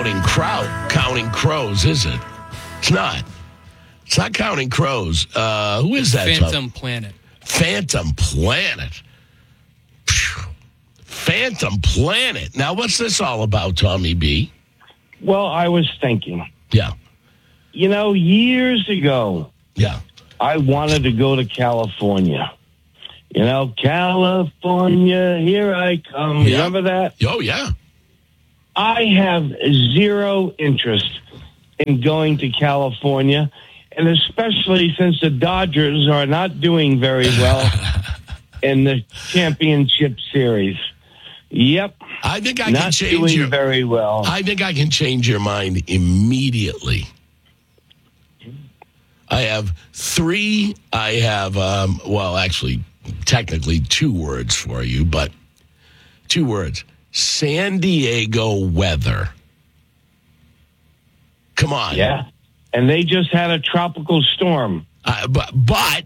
counting crows, is it? It's not. It's not Counting Crows. Who is that? Phantom Planet. Phantom Planet. Phew. Phantom Planet. Now, what's this all about, Tommy B? Well, I was thinking, Yeah. Years ago, Yeah. I wanted to go to California. California, here I come. Yeah. Remember that? Oh, yeah. I have zero interest in going to California, and especially since the Dodgers are not doing very well in the championship series. Yep. I think I not can change doing very well. I think I can change your mind immediately. I have three. I have, actually, technically 2 words for you, but 2 words. San Diego weather. Come on. Yeah. And they just had a tropical storm. But,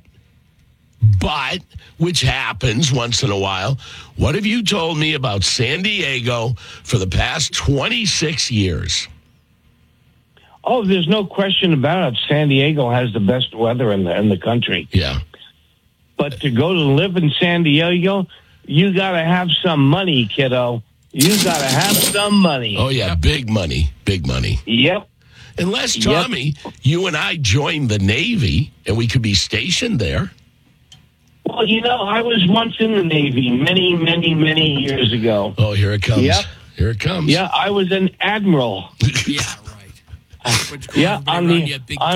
which happens once in a while, what have you told me about San Diego for the past 26 years? Oh, there's no question about it. San Diego has the best weather in the country. Yeah. But to go to live in San Diego, you got to have some money, kiddo. You got to have some money. Oh, yeah, big money, big money. Yep. Unless, Tommy, you and I joined the Navy and we could be stationed there. Well, I was once in the Navy many, many, many years ago. Oh, here it comes. Yep. Here it comes. Yeah, I was an admiral. Yeah, right. Yeah, on the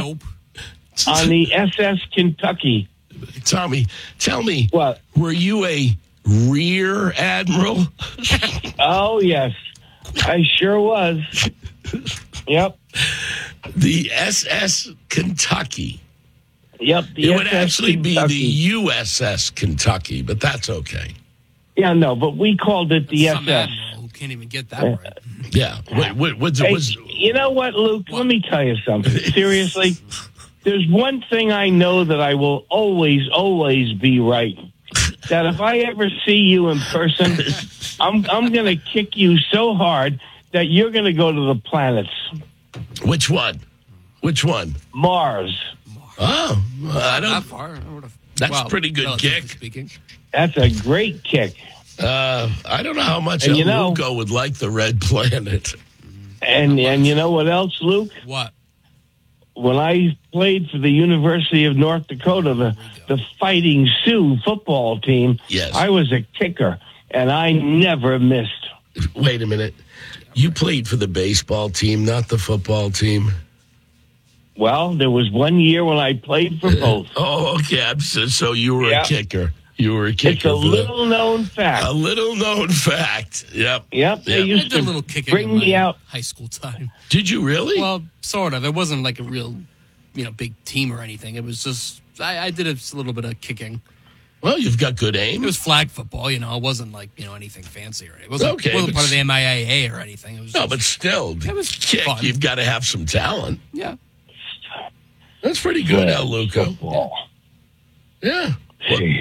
SS Kentucky. Tommy, tell me, What? Were you a rear admiral? Oh, yes. I sure was. Yep. The SS Kentucky. Yep. It would actually Kentucky. be the USS Kentucky, but that's okay. Yeah, no, but we called it the Some SS. admiral who can't even get that right. Yeah. Hey, you know what, Luke? Let me tell you something. Seriously, there's one thing I know that I will always, always be right. That if I ever see you in person, I'm going to kick you so hard that you're going to go to the planets. Which one? Mars. Oh, I Not don't. far. That's a pretty good relatively kick. Speaking. That's a great kick. I don't know how much And Lugo would like the red planet. And you know what else, Luke? What? When I played for the University of North Dakota, the Fighting Sioux football team, Yes. I was a kicker, and I never missed. Wait a minute. You played for the baseball team, not the football team. Well, there was one year when I played for both. Oh, okay. So you were Yeah. a kicker. You were a kicker. It's a little-known fact. A little-known fact. Yep. Yep, they Yep. used I did a little to kicking bring in me my out. high school time. Did you really? Well, sort of. It wasn't like a real, big team or anything. It was just I did a little bit of kicking. Well, you've got good aim. It was flag football. It wasn't like anything fancy or anything. It wasn't, Okay, wasn't but part of the MIAA or anything. It was No, just, but still, It was kick, fun. you've got to have some talent. yeah. That's pretty good, El Luco. Football. Yeah. Jeez.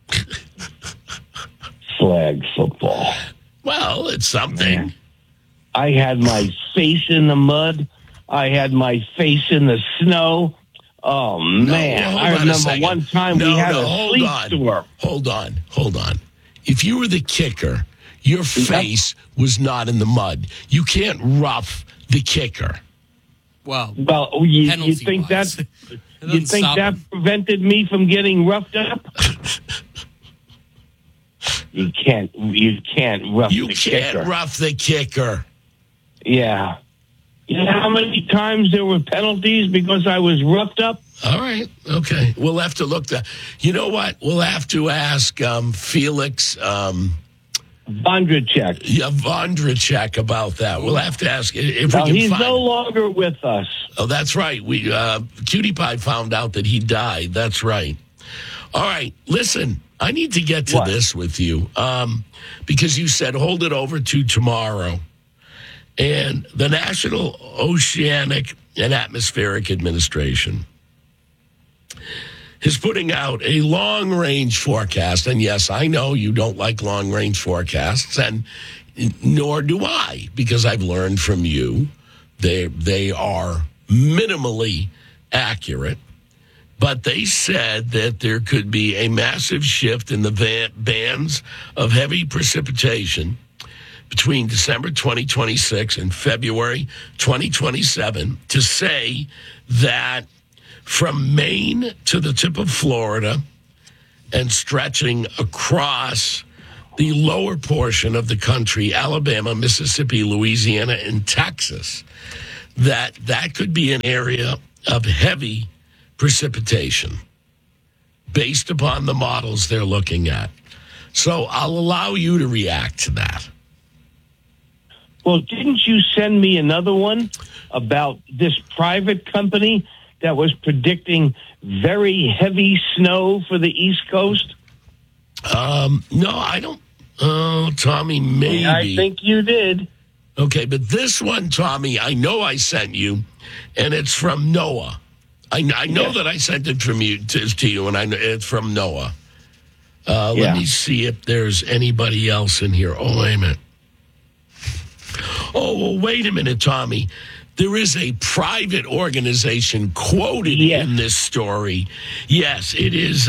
Flag football. Well, it's something. I had my face in the mud. I had my face in the snow. Oh, man. hold I on a remember second. one time we had a hold sleep on. storm. Hold on. If you were the kicker, your face was not in the mud. You can't rough the kicker. Well, Well, you penalty think wise. that prevented me from getting roughed up? You can't rough You the can't kicker. rough the kicker. Yeah. You know how many times there were penalties because I was roughed up? All right. Okay. We'll have to look that. You know what? We'll have to ask Felix Vondracek about that. We'll have to ask if Now, we can he's find. no longer with us. Oh, that's right. We Cutie Pie found out that he died. That's right. All right. Listen, I need to get to What? this with you because you said hold it over to tomorrow. And the National Oceanic and Atmospheric Administration is putting out a long-range forecast. And yes, I know you don't like long-range forecasts, and nor do I, because I've learned from you They are minimally accurate, but they said that there could be a massive shift in the bands of heavy precipitation between December 2026 and February 2027 to say that from Maine to the tip of Florida and stretching across the lower portion of the country, Alabama, Mississippi, Louisiana, and Texas, that could be an area of heavy precipitation based upon the models they're looking at. So I'll allow you to react to that. Well, didn't you send me another one about this private company that was predicting very heavy snow for the East Coast? No, I don't. Oh, Tommy, maybe. I think you did. Okay, but this one, Tommy, I know I sent you, and it's from NOAA. I know that I sent it from you to you, and I know it's from NOAA. Let me see if there's anybody else in here. Oh, wait a minute. Oh, well, wait a minute, Tommy. There is a private organization quoted in this story. Yes, it is.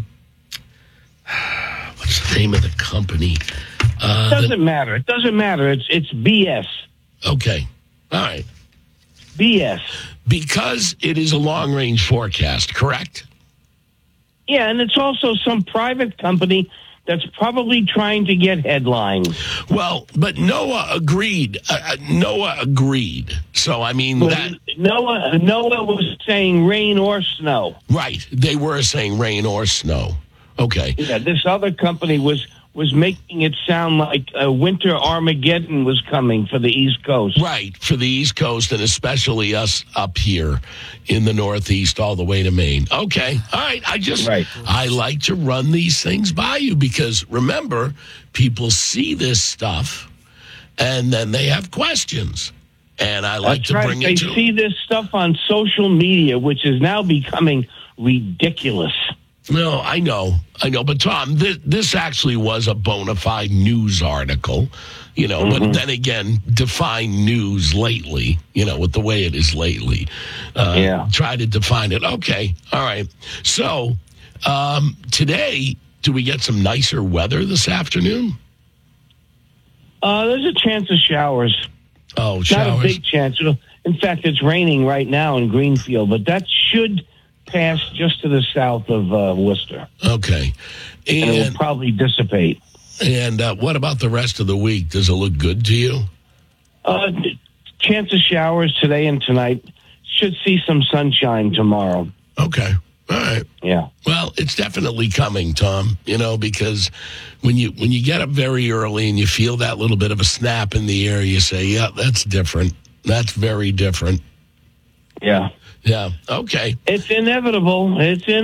What's the name of the company? It doesn't matter. It doesn't matter. It's BS. Okay. All right. BS. Because it is a long-range forecast, correct? Yeah, and it's also some private company that's probably trying to get headlines. Well, but NOAA agreed. NOAA agreed. So, I mean, NOAA was saying rain or snow. Right. They were saying rain or snow. Okay. Yeah, this other company was making it sound like a winter Armageddon was coming for the East Coast. Right, for the East Coast, and especially us up here in the Northeast all the way to Maine. Okay, all right. I like to run these things by you because, remember, people see this stuff, and then they have questions. And I like to bring it to them. They see this stuff on social media, which is now becoming ridiculous. No, I know. But, Tom, this actually was a bona fide news article, but then again, define news lately, with the way it is lately. Try to define it. Okay. All right. So today, do we get some nicer weather this afternoon? There's a chance of showers. Oh, showers. Not a big chance. In fact, it's raining right now in Greenfield, but that should pass just to the south of Worcester. Okay. And it will probably dissipate. And what about the rest of the week? Does it look good to you? Chance of showers today and tonight. Should see some sunshine tomorrow. Okay. All right. Yeah. Well, it's definitely coming, Tom, because when you get up very early and you feel that little bit of a snap in the air, you say, yeah, that's different. That's very different. Yeah. Yeah. Okay. It's inevitable.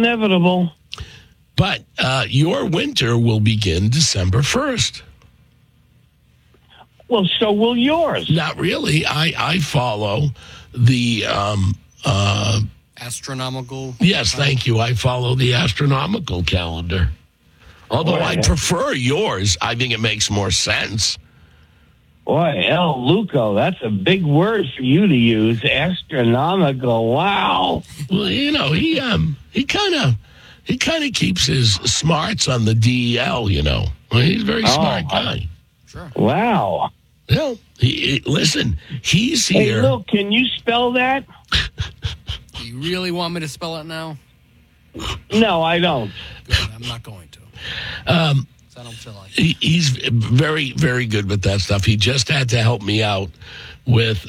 But your winter will begin December 1st. Well, so will yours. Not really. I follow the astronomical. Yes, thank you. I follow the astronomical calendar. Although I prefer yours, I think it makes more sense. Boy, El Luco, that's a big word for you to use. Astronomical. Wow. Well, he kind of keeps his smarts on the DEL. Well, he's a very smart guy. Sure. Wow. Listen, he's here. Hey, Luke, can you spell that? Do you really want me to spell it now? No, I don't. Good, I'm not going to. I don't feel like it. He's very, very good with that stuff. He just had to help me out with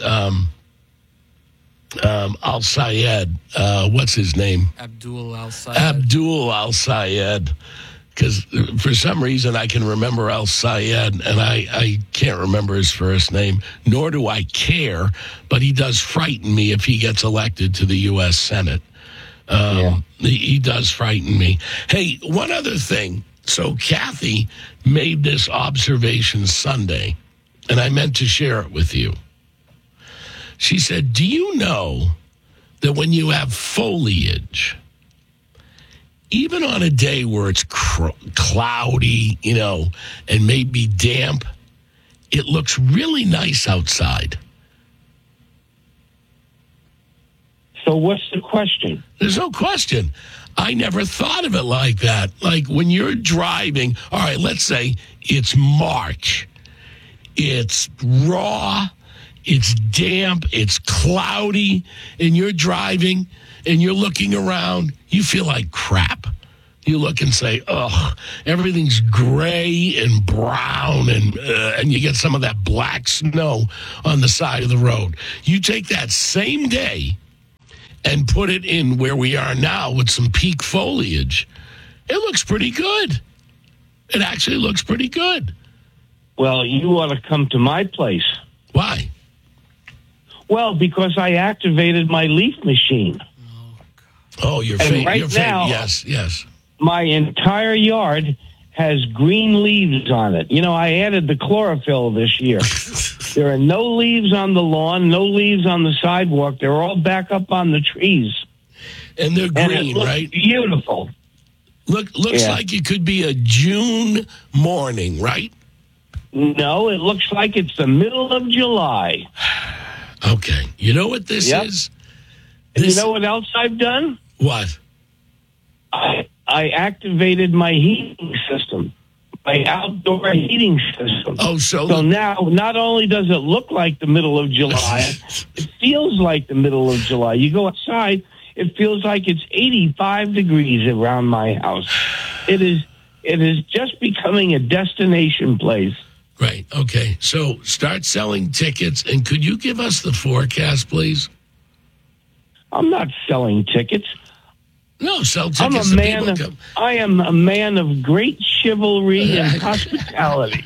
Al Sayed. What's his name? Abdul Al Sayed. Abdul Al Sayed. Because for some reason I can remember Al Sayed, and I can't remember his first name, nor do I care, but he does frighten me if he gets elected to the U.S. Senate. He does frighten me. Hey, one other thing. So Kathy made this observation Sunday, and I meant to share it with you. She said, do you know that when you have foliage, even on a day where it's cloudy, and maybe damp, it looks really nice outside? So what's the question? There's no question. I never thought of it like that. Like when you're driving, all right, let's say it's March. It's raw, it's damp, it's cloudy, and you're driving and you're looking around, you feel like crap. You look and say, "Ugh, everything's gray and brown," and you get some of that black snow on the side of the road. You take that same day and put it in where we are now with some peak foliage. It looks pretty good. It actually looks pretty good. Well, you ought to come to my place. Why? Well, because I activated my leaf machine. Oh, your And right now- Yes. My entire yard has green leaves on it. You know, I added the chlorophyll this year. There are no leaves on the lawn, no leaves on the sidewalk. They're all back up on the trees. And they're And it green, looks right? beautiful. Looks Yeah. like it could be a June morning, right? No, it looks like it's the middle of July. Okay. You know what this Yep. is? And This- you know what else I've done? What? I activated my heating system, my outdoor heating system. Oh, So now, not only does it look like the middle of July, it feels like the middle of July. You go outside, it feels like it's 85 degrees around my house. It is just becoming a destination place. Right. Okay. So start selling tickets. And could you give us the forecast, please? I'm not selling tickets. No, sell I'm tickets a to man. people. Come. I am a man of great chivalry and hospitality.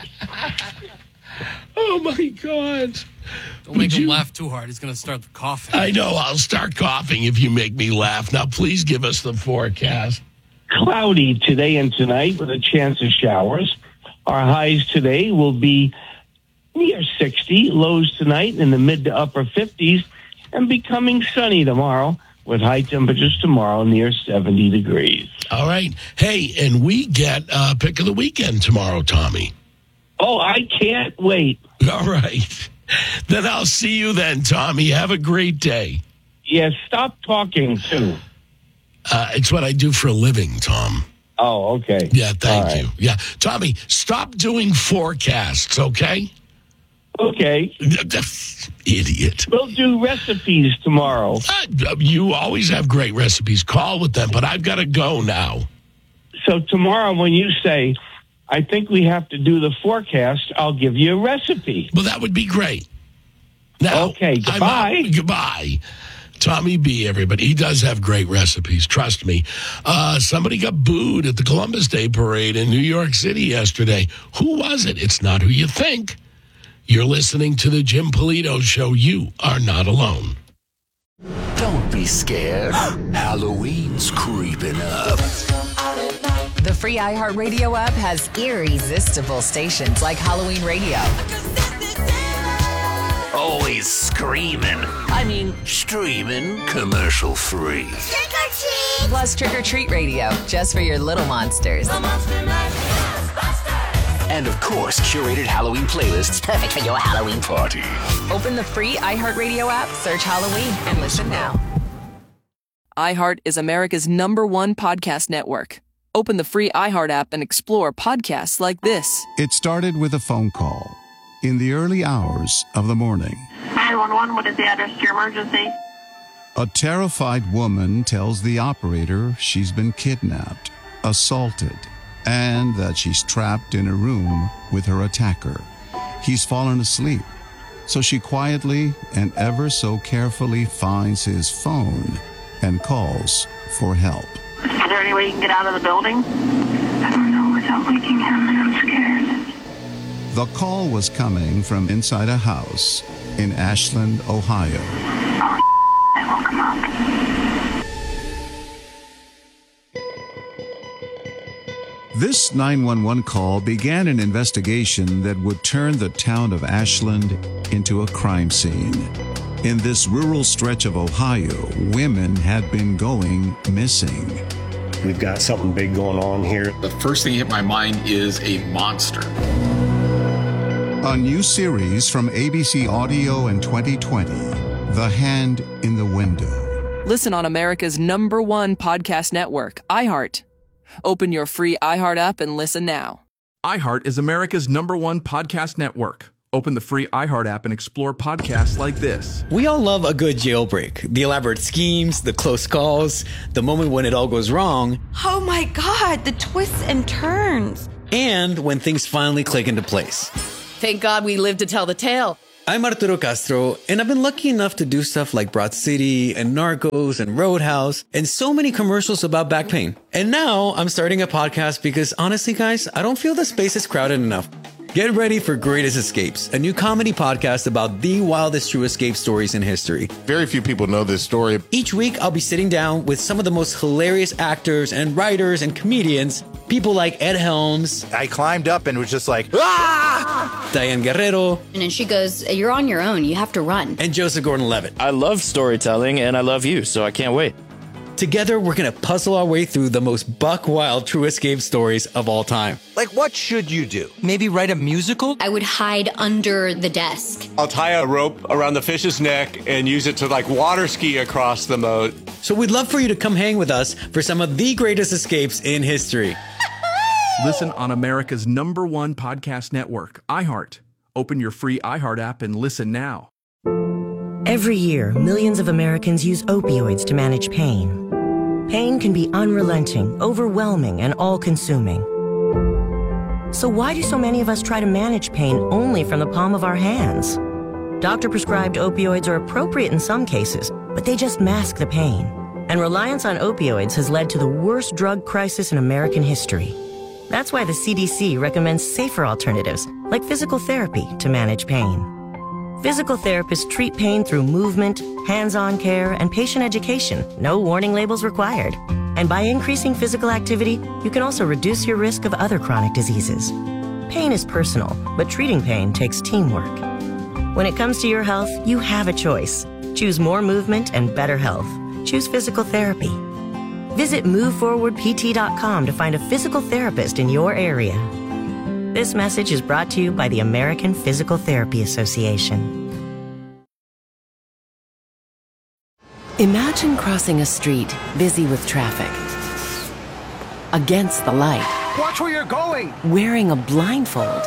Oh, my God. Don't make him laugh too hard. He's going to start coughing. I know. I'll start coughing if you make me laugh. Now, please give us the forecast. Cloudy today and tonight with a chance of showers. Our highs today will be near 60, lows tonight in the mid to upper 50s, and becoming sunny tomorrow with high temperatures tomorrow near 70 degrees. All right. Hey, and we get pick of the weekend tomorrow, Tommy. Oh, I can't wait. All right. Then I'll see you then, Tommy. Have a great day. Yeah, stop talking, too. It's what I do for a living, Tom. Oh, okay. Yeah, thank All right. you. Yeah. Tommy, stop doing forecasts, okay? Okay. Idiot. We'll do recipes tomorrow. You always have great recipes. Call with them, but I've got to go now. So tomorrow when you say, I think we have to do the forecast, I'll give you a recipe. Well, that would be great. Now, Okay, I'm out. goodbye. Goodbye. Tommy B, everybody. He does have great recipes. Trust me. Somebody got booed at the Columbus Day Parade in New York City yesterday. Who was it? It's not who you think. You're listening to the Jim Polito Show. You are not alone. Don't be scared. Halloween's creeping up. The free iHeartRadio app has irresistible stations like Halloween Radio, Always screaming. I mean, streaming commercial free. plus Trick or Treat Radio, just for your little monsters. And of course, curated Halloween playlists perfect for your Halloween party. Open the free iHeartRadio app, search Halloween, and listen now. iHeart is America's #1 podcast network. Open the free iHeart app and explore podcasts like this. It started with a phone call in the early hours of the morning. 911, what is the address to your emergency? A terrified woman tells the operator she's been kidnapped, assaulted, and that she's trapped in a room with her attacker. He's fallen asleep, so she quietly and ever so carefully finds his phone and calls for help. Is there any way you can get out of the building? I don't know without waking him, and I'm scared. The call was coming from inside a house in Ashland, Ohio. I woke him up. This 911 call began an investigation that would turn the town of Ashland into a crime scene. In this rural stretch of Ohio, women had been going missing. We've got something big going on here. The first thing hit my mind is a monster. A new series from ABC Audio in 2020, The Hand in the Window. Listen on America's #1 podcast network, iHeart. Open your free iHeart app and listen now. iHeart is America's #1 podcast network. Open the free iHeart app and explore podcasts like this. We all love a good jailbreak. The elaborate schemes, the close calls, the moment when it all goes wrong. Oh my God, the twists and turns. And when things finally click into place. Thank God we lived to tell the tale. I'm Arturo Castro, and I've been lucky enough to do stuff like Broad City and Narcos and Roadhouse and so many commercials about back pain. And now I'm starting a podcast because honestly, guys, I don't feel the space is crowded enough. Get ready for Greatest Escapes, a new comedy podcast about the wildest true escape stories in history. Very few people know this story. Each week, I'll be sitting down with some of the most hilarious actors and writers and comedians, people like Ed Helms. I climbed up and was just like, ah! Diane Guerrero. And then she goes, you're on your own, you have to run. And Joseph Gordon-Levitt. I love storytelling and I love you, so I can't wait. Together, we're going to puzzle our way through the most buck-wild true escape stories of all time. Like, what should you do? Maybe write a musical? I would hide under the desk. I'll tie a rope around the fish's neck and use it to, water ski across the moat. So we'd love for you to come hang with us for some of the greatest escapes in history. Listen on America's #1 podcast network, iHeart. Open your free iHeart app and listen now. Every year, millions of Americans use opioids to manage pain. Pain can be unrelenting, overwhelming, and all-consuming. So why do so many of us try to manage pain only from the palm of our hands? Doctor-prescribed opioids are appropriate in some cases, but they just mask the pain. And reliance on opioids has led to the worst drug crisis in American history. That's why the CDC recommends safer alternatives, like physical therapy, to manage pain. Physical therapists treat pain through movement, hands-on care, and patient education. No warning labels required. And by increasing physical activity, you can also reduce your risk of other chronic diseases. Pain is personal, but treating pain takes teamwork. When it comes to your health, you have a choice. Choose more movement and better health. Choose physical therapy. Visit MoveForwardPT.com to find a physical therapist in your area. This message is brought to you by the American Physical Therapy Association. Imagine crossing a street busy with traffic. Against the light. Watch where you're going! Wearing a blindfold.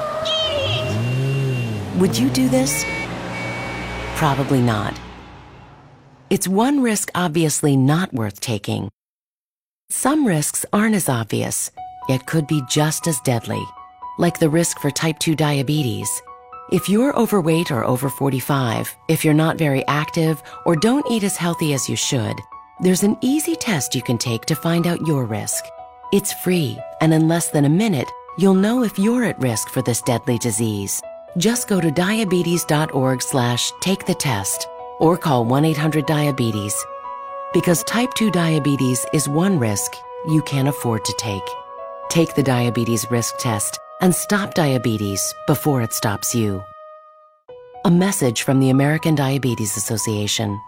Would you do this? Probably not. It's one risk obviously not worth taking. Some risks aren't as obvious, yet could be just as deadly. Like the risk for type 2 diabetes. If you're overweight or over 45, if you're not very active, or don't eat as healthy as you should, there's an easy test you can take to find out your risk. It's free, and in less than a minute, you'll know if you're at risk for this deadly disease. Just go to diabetes.org/take-the-test or call 1-800-DIABETES. Because type 2 diabetes is one risk you can't afford to take. Take the diabetes risk test and stop diabetes before it stops you. A message from the American Diabetes Association.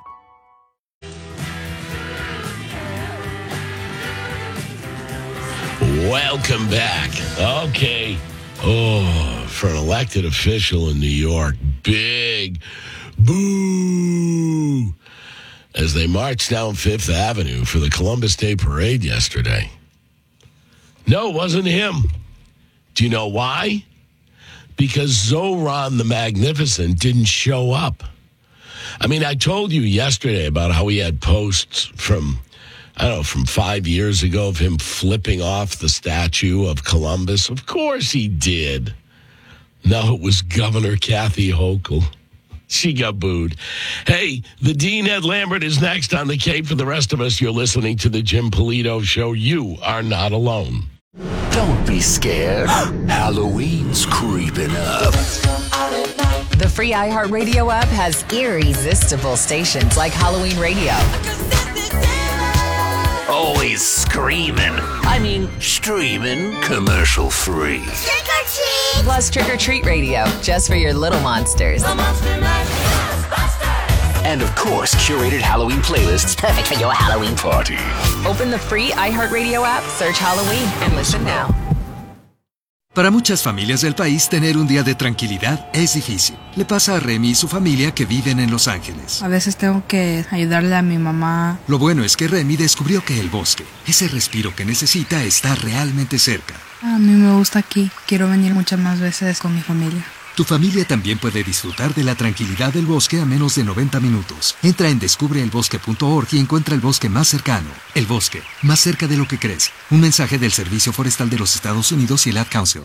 Welcome back. Okay. Oh, for an elected official in New York, big boo as they marched down Fifth Avenue for the Columbus Day Parade yesterday. No, it wasn't him. Do you know why? Because Zoran the Magnificent didn't show up. I mean, I told you yesterday about how he had posts from 5 years ago of him flipping off the statue of Columbus. Of course he did. No, it was Governor Kathy Hochul. She got booed. Hey, the Dean Ed Lambert is next on the Cape. For the rest of us, you're listening to the Jim Polito Show. You are not alone. Don't be scared. Halloween's creeping up. The free iHeartRadio app has irresistible stations like Halloween Radio. Always screaming. Streaming commercial free. Trick or treat! Plus Trick or Treat Radio, just for your little monsters. And of course, curated Halloween playlists perfect for your Halloween party. Open the free iHeartRadio app, search Halloween, and listen now. Para muchas familias del país, tener un día de tranquilidad es difícil. Le pasa a Remy y su familia que viven en Los Ángeles. A veces tengo que ayudarle a mi mamá. Lo bueno es que Remy descubrió que el bosque, ese respiro que necesita, está realmente cerca. A mí me gusta aquí. Quiero venir muchas más veces con mi familia. Tu familia también puede disfrutar de la tranquilidad del bosque a menos de 90 minutos. Entra en descubreelbosque.org y encuentra el bosque más cercano. El bosque, más cerca de lo que crees. Un mensaje del Servicio Forestal de los Estados Unidos y el Ad Council.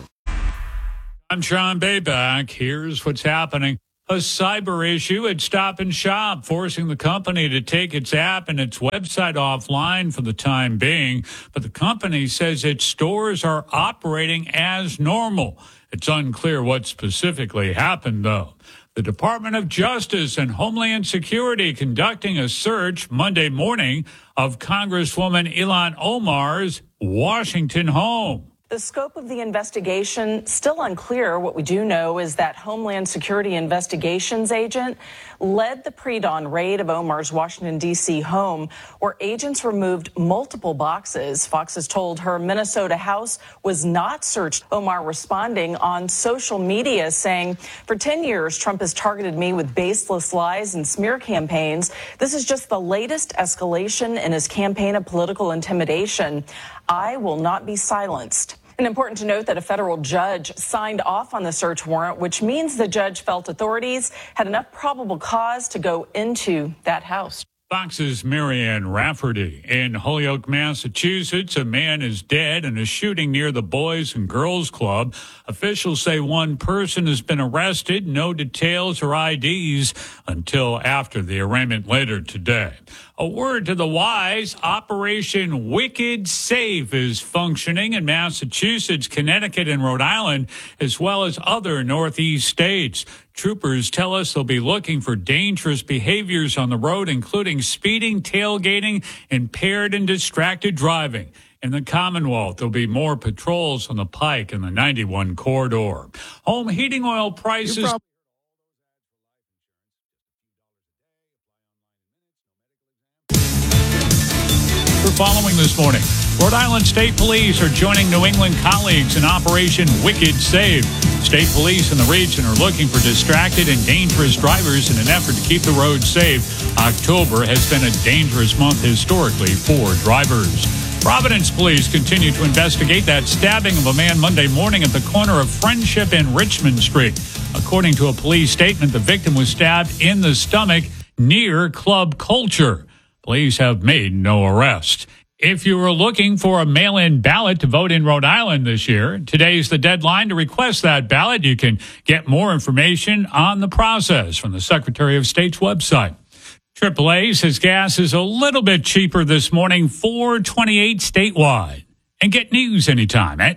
I'm Sean Bayback. Here's what's happening. A cyber issue at Stop and Shop, forcing the company to take its app and its website offline for the time being. But the company says its stores are operating as normal. It's unclear what specifically happened, though. The Department of Justice and Homeland Security conducting a search Monday morning of Congresswoman Ilhan Omar's Washington home. The scope of the investigation still unclear. What we do know is that Homeland Security investigations agent led the pre-dawn raid of Omar's Washington, D.C. home, where agents removed multiple boxes. Fox has told her Minnesota house was not searched. Omar responding on social media saying, for 10 years, Trump has targeted me with baseless lies and smear campaigns. This is just the latest escalation in his campaign of political intimidation. I will not be silenced. And important to note that a federal judge signed off on the search warrant, which means the judge felt authorities had enough probable cause to go into that house. Fox's Marianne Rafferty. In Holyoke, Massachusetts, a man is dead in a shooting near the Boys and Girls Club. Officials say one person has been arrested. No details or IDs until after the arraignment later today. A word to the wise, Operation Wicked Safe is functioning in Massachusetts, Connecticut, and Rhode Island, as well as other Northeast states. Troopers tell us they'll be looking for dangerous behaviors on the road, including speeding, tailgating, impaired and distracted driving. In the Commonwealth, there'll be more patrols on the Pike and the 91 corridor. Home heating oil prices. We're following this morning. Rhode Island State Police are joining New England colleagues in Operation Wicked Save. State police in the region are looking for distracted and dangerous drivers in an effort to keep the roads safe. October has been a dangerous month historically for drivers. Providence police continue to investigate that stabbing of a man Monday morning at the corner of Friendship and Richmond Street. According to a police statement, the victim was stabbed in the stomach near Club Culture. Police have made no arrest. If you are looking for a mail-in ballot to vote in Rhode Island this year, today's the deadline to request that ballot. You can get more information on the process from the Secretary of State's website. AAA says gas is a little bit cheaper this morning, $4.28 statewide. And get news anytime at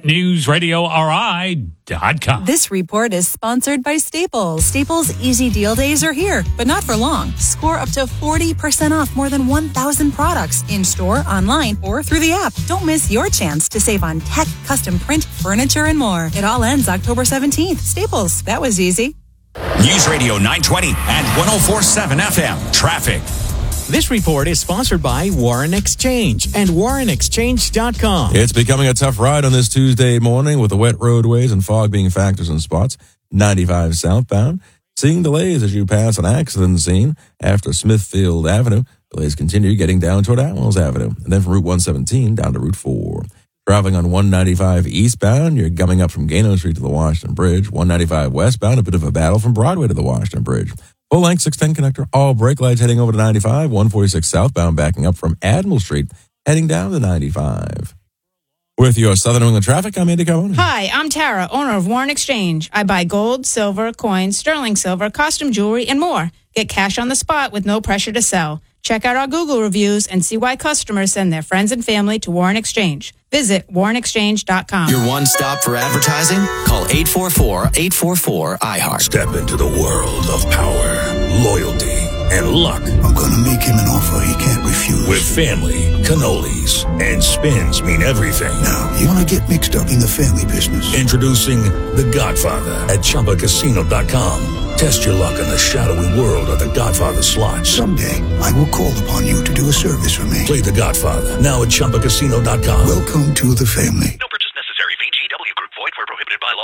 newsradiori.com. This report is sponsored by Staples. Staples Easy Deal Days are here, but not for long. Score up to 40% off more than 1,000 products in-store, online, or through the app. Don't miss your chance to save on tech, custom print, furniture, and more. It all ends October 17th. Staples, that was easy. News Radio 920 and 104.7 FM. Traffic. This report is sponsored by Warren Exchange and WarrenExchange.com. It's becoming a tough ride on this Tuesday morning with the wet roadways and fog being factors in spots. 95 southbound. Seeing delays as you pass an accident scene after Smithfield Avenue. Delays continue getting down toward Admirals Avenue. And then from Route 117 down to Route 4. Traveling on 195 eastbound, you're coming up from Gano Street to the Washington Bridge. 195 westbound, a bit of a battle from Broadway to the Washington Bridge. Full-length 610 connector, all brake lights heading over to 95, 146 southbound backing up from Admiral Street, heading down to 95. With your Southern New England traffic, I'm Andy Carbone. Hi, I'm Tara, owner of Warren Exchange. I buy gold, silver, coins, sterling silver, costume jewelry, and more. Get cash on the spot with no pressure to sell. Check out our Google reviews and see why customers send their friends and family to Warren Exchange. Visit WarrenExchange.com. Your one stop for advertising? Call 844-844-iHeart. Step into the world of power, loyalty, and luck. I'm going to make him an offer he can't refuse. With family, cannolis, and spins mean everything. Now, you want to get mixed up in the family business. Introducing The Godfather at ChumbaCasino.com. Test your luck in the shadowy world of The Godfather slot. Someday, I will call upon you to do a service for me. Play The Godfather now at ChumbaCasino.com. Welcome to the family. No purchase necessary. VGW Group. Void where prohibited by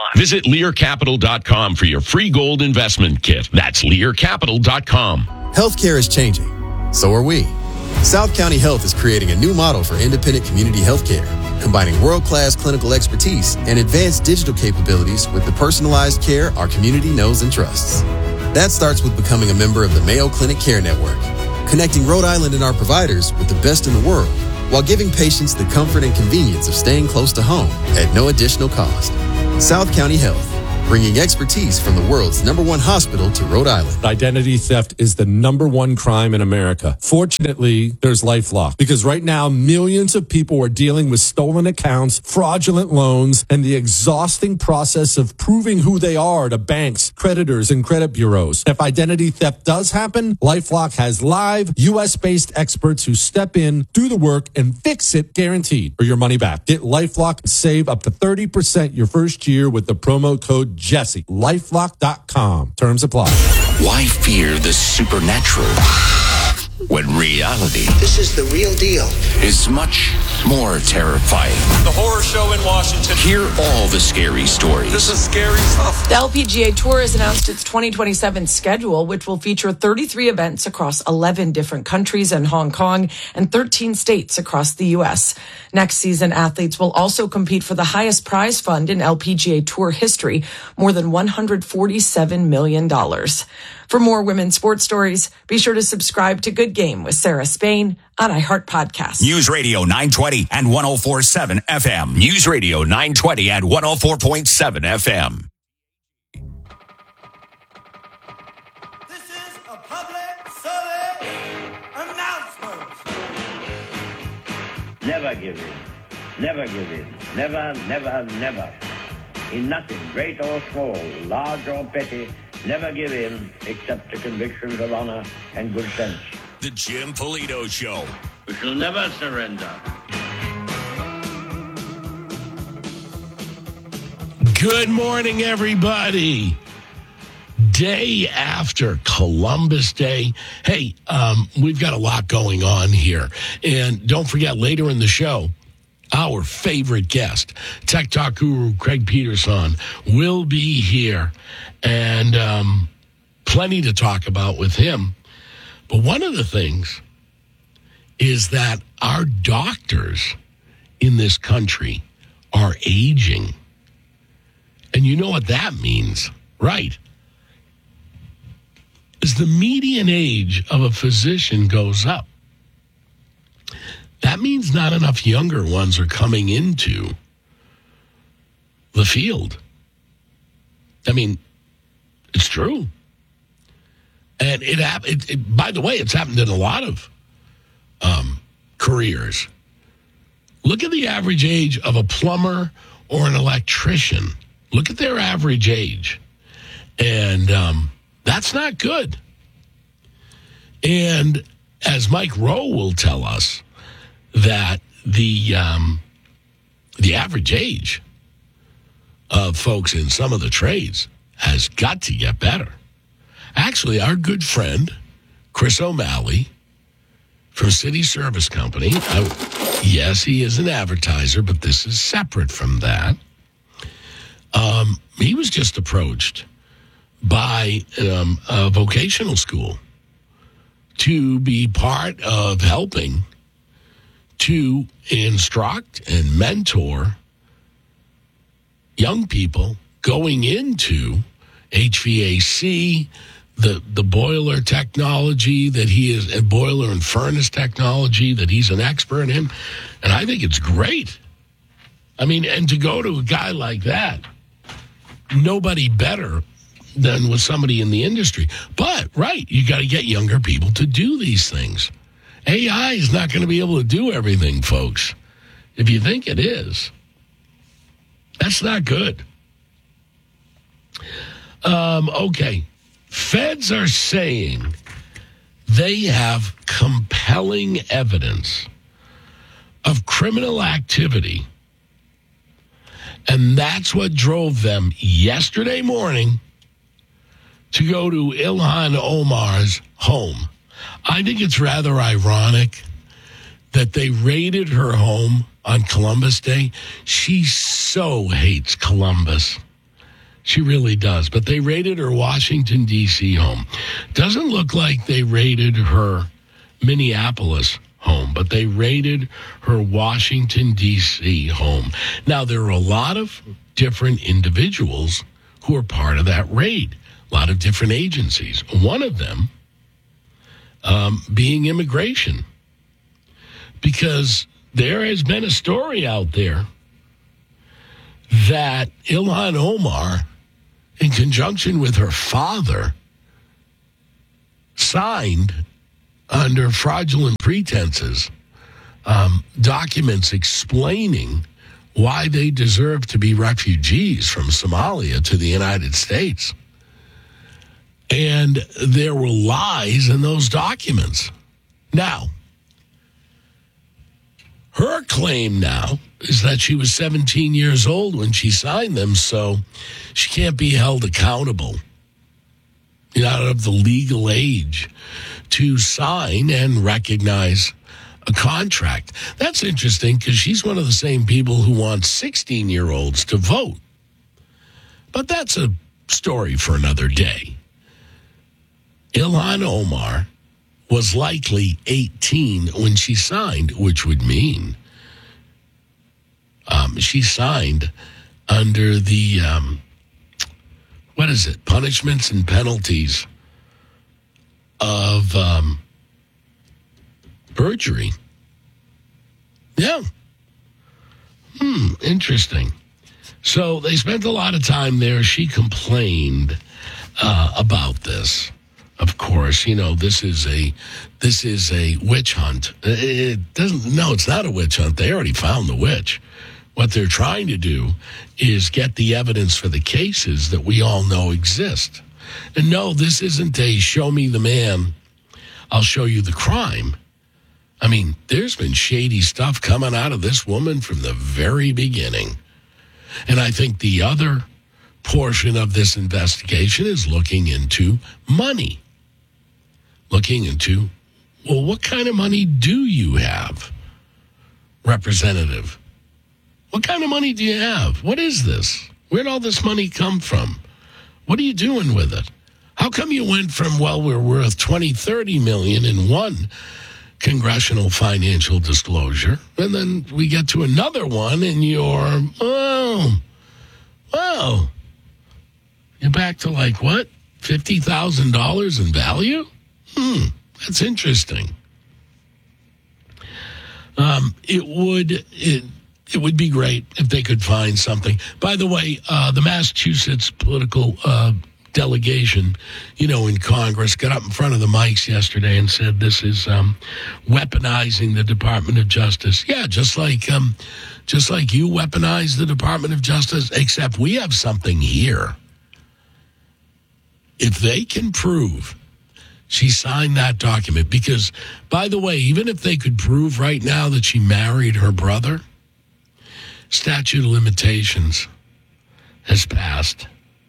Visit LearCapital.com for your free gold investment kit. That's LearCapital.com. Healthcare is changing. So are we. South County Health is creating a new model for independent community healthcare, combining world-class clinical expertise and advanced digital capabilities with the personalized care our community knows and trusts. That starts with becoming a member of the Mayo Clinic Care Network, connecting Rhode Island and our providers with the best in the world, while giving patients the comfort and convenience of staying close to home at no additional cost. South County Health, bringing expertise from the world's #1 hospital to Rhode Island. Identity theft is the #1 crime in America. Fortunately, there's LifeLock, because right now, millions of people are dealing with stolen accounts, fraudulent loans, and the exhausting process of proving who they are to banks, creditors, and credit bureaus. If identity theft does happen, LifeLock has live, U.S.-based experts who step in, do the work, and fix it, guaranteed, or your money back. Get LifeLock and save up to 30% your first year with the promo code Jesse. LifeLock.com. Terms apply. Why fear the supernatural when reality This is the real deal. is much more terrifying? The horror show in Washington. Hear all the scary stories. This is scary stuff. The LPGA Tour has announced its 2027 schedule, which will feature 33 events across 11 different countries and Hong Kong and 13 states across the U.S. Next season, athletes will also compete for the highest prize fund in LPGA Tour history, more than $147 million. For more women's sports stories, be sure to subscribe to Good Game with Sarah Spain on iHeart Podcasts. News Radio 920 and 104.7 FM. News Radio 920 and 104.7 FM. This is a public service announcement. Never give in. Never give in. Never, never, never. In nothing, great or small, large or petty, never give in except to convictions of honor and good sense. The Jim Polito Show. We shall never surrender. Good morning, everybody. Day after Columbus Day. Hey, we've got a lot going on here. And don't forget, later in the show, our favorite guest, Tech Talk guru Craig Peterson, will be here. And plenty to talk about with him. But one of the things is that our doctors in this country are aging. And you know what that means, right? As the median age of a physician goes up, that means not enough younger ones are coming into the field. I mean, it's true. And it by the way, it's happened in a lot of careers. Look at the average age of a plumber or an electrician. Look at their average age. And that's not good. And as Mike Rowe will tell us, that the average age of folks in some of the trades has got to get better. Actually, our good friend, Chris O'Malley from City Service Company, yes, he is an advertiser, but this is separate from that. He was just approached by a vocational school to be part of helping to instruct and mentor young people going into HVAC, the boiler technology that he is, and boiler and furnace technology that he's an expert in. And I think it's great. I mean, and to go to a guy like that, nobody better than with somebody in the industry. But, right, you got to get younger people to do these things. AI is not going to be able to do everything, folks. If you think it is, that's not good. Okay. Feds are saying they have compelling evidence of criminal activity. And that's what drove them yesterday morning to go to Ilhan Omar's home. I think it's rather ironic that they raided her home on Columbus Day. She so hates Columbus. She really does. But they raided her Washington, D.C. home. Doesn't look like they raided her Minneapolis home, but they raided her Washington, D.C. home. Now, there are a lot of different individuals who are part of that raid, a lot of different agencies. One of them being immigration, because there has been a story out there that Ilhan Omar, in conjunction with her father, signed under fraudulent pretenses documents explaining why they deserve to be refugees from Somalia to the United States. And there were lies in those documents. Now, her claim now is that she was 17 years old when she signed them, so she can't be held accountable. You're not of the legal age to sign and recognize a contract. That's interesting because she's one of the same people who want 16-year-olds to vote. But that's a story for another day. Ilhan Omar was likely 18 when she signed, which would mean she signed under the, punishments and penalties of perjury. Yeah. Interesting. So they spent a lot of time there. She complained about this. Of course, this is a witch hunt. It's not a witch hunt. They already found the witch. What they're trying to do is get the evidence for the cases that we all know exist. And no, this isn't a show me the man, I'll show you the crime. I mean, there's been shady stuff coming out of this woman from the very beginning. And I think the other portion of this investigation is looking into money. Looking into, well, what kind of money do you have, Representative? What kind of money do you have? What is this? Where'd all this money come from? What are you doing with it? How come you went from, well, we're worth $20-30 million in one congressional financial disclosure, and then we get to another one and you're, you're back to like what? $50,000 in value? That's interesting. It would be great if they could find something. By the way, the Massachusetts political delegation, in Congress, got up in front of the mics yesterday and said this is weaponizing the Department of Justice. Yeah, just like you weaponize the Department of Justice, except we have something here. If they can prove she signed that document, because, by the way, even if they could prove right now that she married her brother, statute of limitations has passed.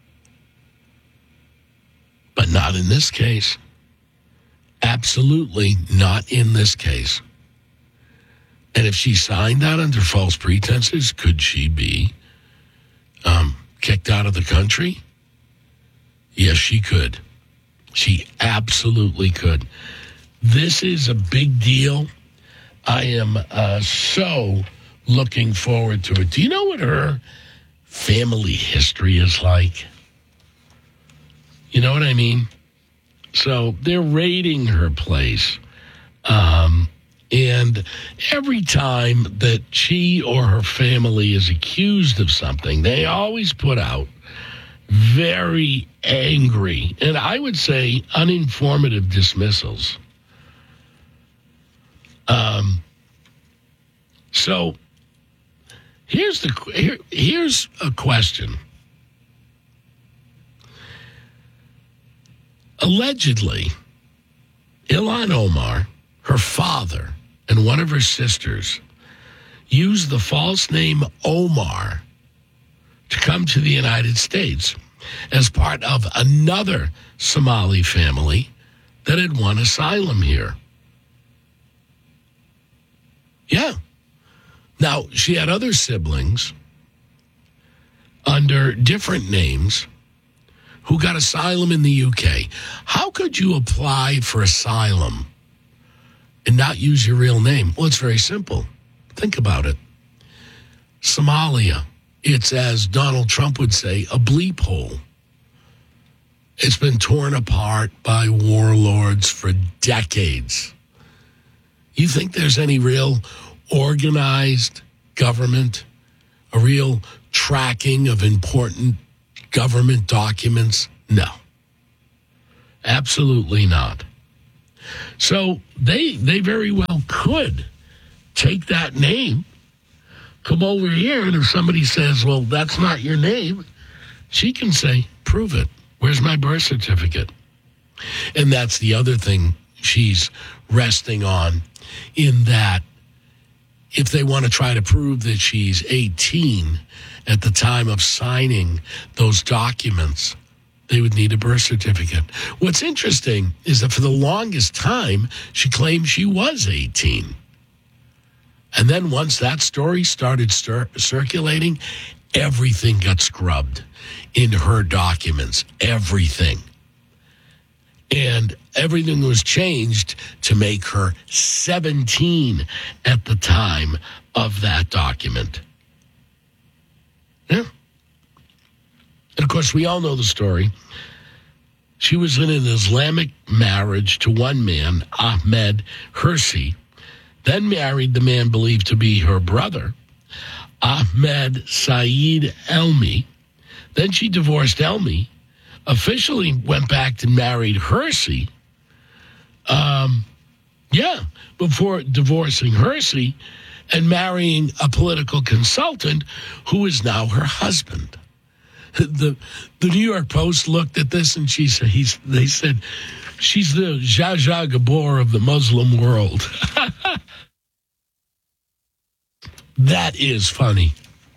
But not in this case. Absolutely not in this case. And if she signed that under false pretenses, could she be kicked out of the country? Yes, she could. She absolutely could. This is a big deal. I am so looking forward to it. Do you know what her family history is like? You know what I mean? So they're raiding her place. And every time that she or her family is accused of something, they always put out very angry, and I would say uninformative dismissals. So here's a question. Allegedly, Ilhan Omar, her father, and one of her sisters used the false name Omar to come to the United States as part of another Somali family that had won asylum here. Yeah. Now, she had other siblings under different names who got asylum in the UK. How could you apply for asylum and not use your real name? Well, it's very simple. Think about it. Somalia, it's, as Donald Trump would say, a bleep hole. It's been torn apart by warlords for decades. You think there's any real organized government, a real tracking of important government documents? No. Absolutely not. So they very well could take that name, come over here, and if somebody says, well, that's not your name, she can say, prove it. Where's my birth certificate? And that's the other thing she's resting on, in that if they want to try to prove that she's 18 at the time of signing those documents, they would need a birth certificate. What's interesting is that for the longest time, she claimed she was 18. And then once that story started circulating, everything got scrubbed in her documents, everything. And everything was changed to make her 17 at the time of that document. Yeah. And of course, we all know the story. She was in an Islamic marriage to one man, Ahmed Hirsi, then married the man believed to be her brother, Ahmed Saeed Elmi. Then she divorced Elmi, officially went back and married Hirsi. Before divorcing Hirsi and marrying a political consultant who is now her husband. The New York Post looked at this and they said, she's the Zsa Zsa Gabor of the Muslim world. That is funny.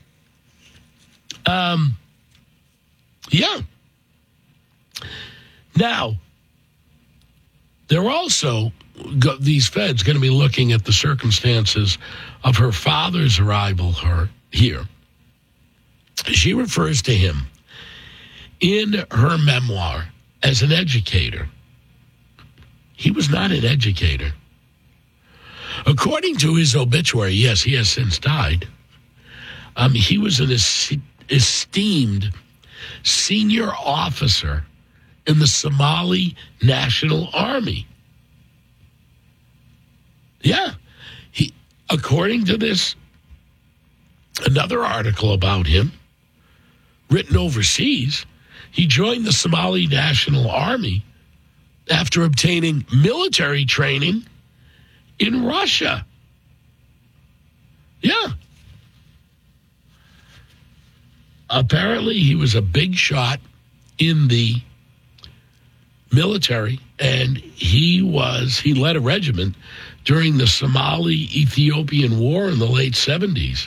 Now, they're also, these feds, going to be looking at the circumstances of her father's arrival here. She refers to him in her memoir as an educator. He was not an educator. According to his obituary, yes, he has since died. He was an esteemed senior officer in the Somali National Army. Yeah. According to this, another article about him, written overseas, he joined the Somali National Army after obtaining military training in Russia. Yeah. Apparently, he was a big shot in the military, and he led a regiment during the Somali-Ethiopian War in the late 70s.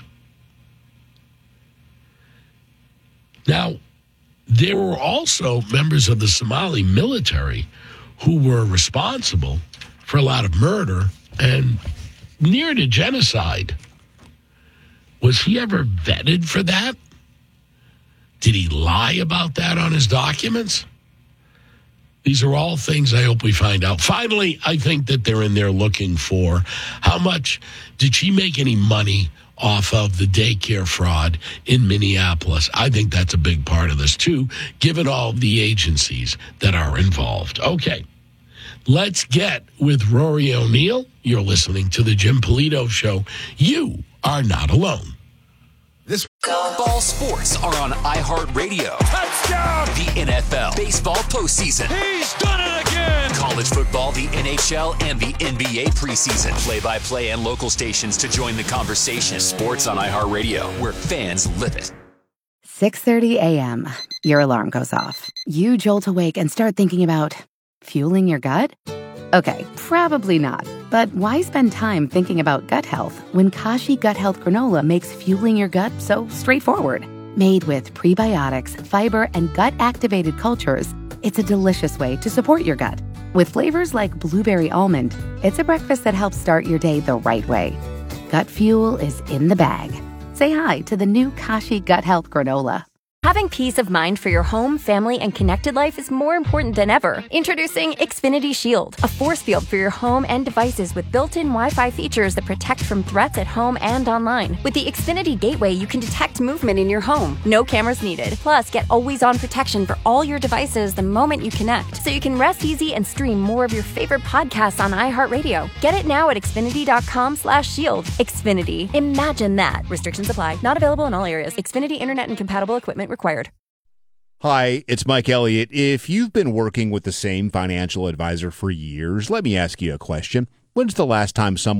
Now, there were also members of the Somali military who were responsible for a lot of murder and near to genocide. Was he ever vetted for that? Did he lie about that on his documents? These are all things I hope we find out. Finally, I think that they're in there looking for how much did she make any money off of the daycare fraud in Minneapolis. I think that's a big part of this, too, given all the agencies that are involved. Okay, let's get with Rory O'Neill. You're listening to the Jim Polito Show. You are not alone. Fall sports are on iHeartRadio. Touchdown! The NFL, baseball postseason. He's done it again! College football, the NHL, and the NBA preseason. Play-by-play and local stations to join the conversation. Sports on iHeartRadio, where fans live it. 6:30 a.m. Your alarm goes off. You jolt awake and start thinking about fueling your gut? Okay, probably not. But why spend time thinking about gut health when Kashi Gut Health Granola makes fueling your gut so straightforward? Made with prebiotics, fiber, and gut-activated cultures, it's a delicious way to support your gut. With flavors like blueberry almond, it's a breakfast that helps start your day the right way. Gut fuel is in the bag. Say hi to the new Kashi Gut Health Granola. Having peace of mind for your home, family, and connected life is more important than ever. Introducing Xfinity Shield, a force field for your home and devices with built-in Wi-Fi features that protect from threats at home and online. With the Xfinity Gateway, you can detect movement in your home. No cameras needed. Plus, get always-on protection for all your devices the moment you connect, so you can rest easy and stream more of your favorite podcasts on iHeartRadio. Get it now at Xfinity.com/shield. Xfinity. Imagine that. Restrictions apply. Not available in all areas. Xfinity Internet and compatible equipment required. Hi, it's Mike Elliott. If you've been working with the same financial advisor for years, let me ask you a question. When's the last time someone